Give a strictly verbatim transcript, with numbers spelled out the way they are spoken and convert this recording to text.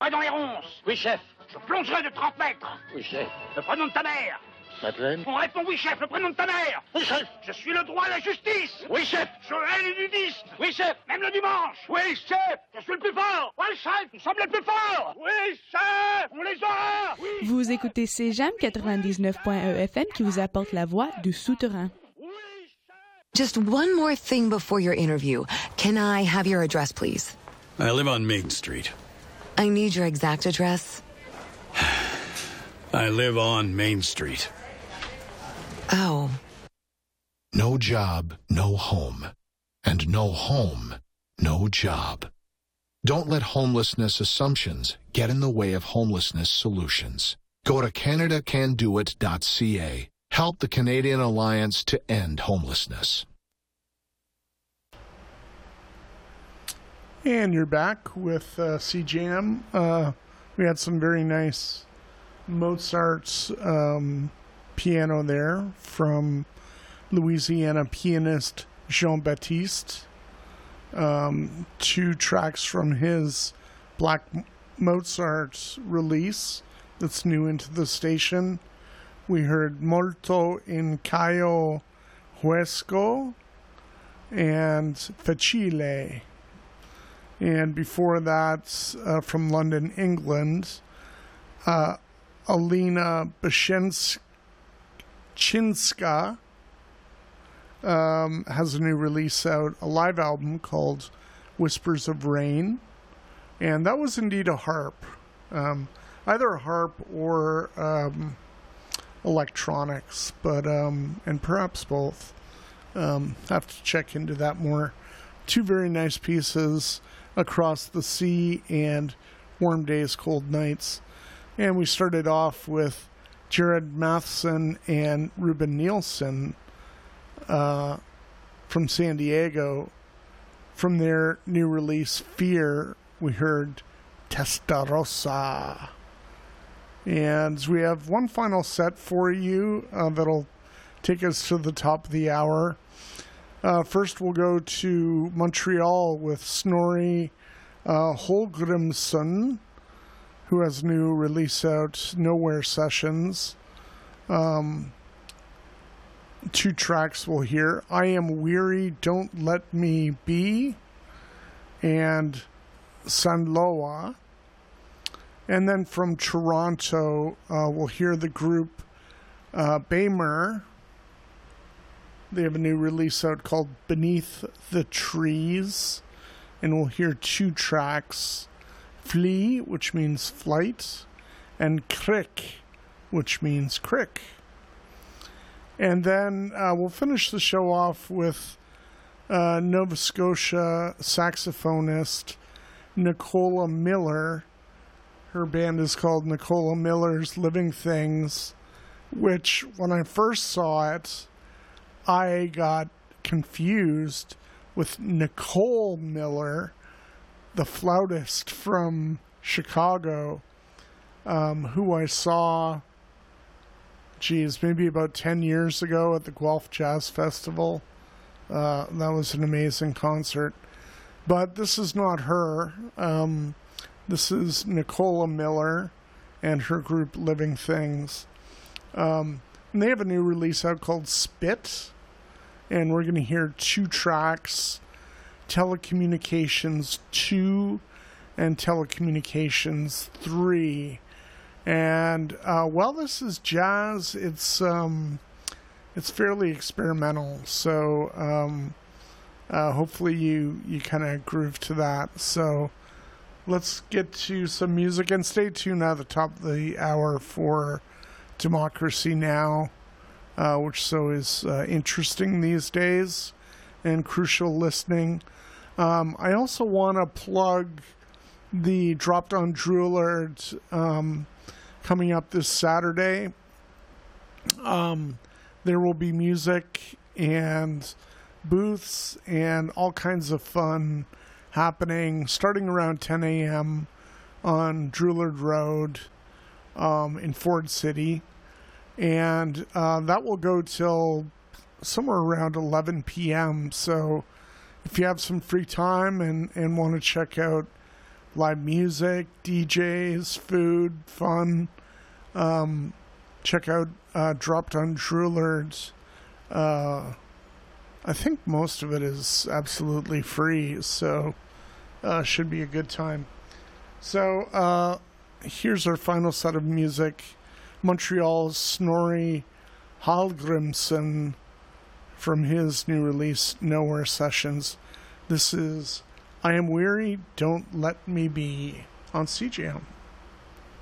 tirerai dans les ronces. Oui, chef. Je plongerai de trente mètres. Oui, chef. Le prénom de ta mère. Madeleine. On répond oui, chef, le prénom de ta mère. Oui, chef. Je suis le droit et la justice. Oui, chef. Je hais les nudistes. Oui, chef. Même le dimanche. Oui, chef. Je suis le plus fort. Oui, chef. Nous sommes les plus forts. Oui, chef. On les aura. Oui. Vous écoutez C J A M quatre-vingt-dix-neuf point un F M qui vous apporte la voix du souterrain. Just one more thing before your interview. Can I have your address, please? I live on Main Street. I need your exact address. I live on Main Street. Oh. No job, no home. And no home, no job. Don't let homelessness assumptions get in the way of homelessness solutions. Go to Canada Can Do It dot C A. Help the Canadian Alliance to end homelessness. And you're back with uh, C J A M. Uh, we had some very nice Mozart's um, piano there from Louisiana pianist Jean-Baptiste. Um, two tracks from his Black Mozart release that's new into the station. We heard Molto in Cayo Huesco and Facile. And before that, uh, from London, England, uh, Alina Bashenczynska um, has a new release out, a live album called Whispers of Rain. And that was indeed a harp. Um, either a harp or um, electronics, but um, and perhaps both. Um, have to check into that more. Two very nice pieces, Across the Sea and Warm Days, Cold Nights. And we started off with Jared Matheson and Ruben Nielsen uh, from San Diego. From their new release, Fear, we heard Testarossa. And we have one final set for you uh, that'll take us to the top of the hour. Uh, first, we'll go to Montreal with Snorri uh, Holgrimsson, who has a new release out, Nowhere Sessions. Um, two tracks we'll hear, I Am Weary, Don't Let Me Be, and Sanloa. And then from Toronto, uh, we'll hear the group uh, Baymer. They have a new release out called Beneath the Trees. And we'll hear two tracks, Flee, which means flight, and Crick, which means crick. And then uh, we'll finish the show off with uh, Nova Scotia saxophonist Nicola Miller. Her band is called Nicola Miller's Living Things, which when I first saw it, I got confused with Nicole Miller, the flautist from Chicago, um, who I saw, geez, maybe about ten years ago at the Guelph Jazz Festival. Uh, that was an amazing concert. But this is not her. Um, this is Nicola Miller and her group Living Things. Um, and they have a new release out called Spit. And we're going to hear two tracks, Telecommunications two and Telecommunications three. And uh, while this is jazz, it's um, it's fairly experimental. So um, uh, hopefully you, you kind of groove to that. So let's get to some music and stay tuned at the top of the hour for Democracy Now!, Uh, which so is uh, interesting these days and crucial listening. Um, I also want to plug the Dropped on Droolard um, coming up this Saturday. Um, there will be music and booths and all kinds of fun happening starting around ten a.m. on Droolard Road um, in Ford City. And uh, that will go till somewhere around eleven p.m. So if you have some free time and, and want to check out live music, D Js, food, fun. Um, check out uh, Dropped on Droolers. Uh, I think most of it is absolutely free, so uh, should be a good time. So uh, here's our final set of music. Montreal's Snorri Hallgrimsson from his new release, Nowhere Sessions. This is I Am Weary, Don't Let Me Be on C J M.